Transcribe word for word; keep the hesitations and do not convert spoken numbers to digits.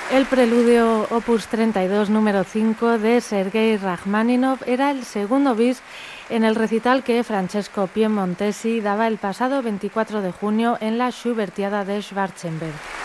El preludio opus treinta y dos número cinco de Sergei Rachmaninoff era el segundo bis en el recital que Francesco Piemontesi daba el pasado veinticuatro de junio en la Schubertiada de Schwarzenberg.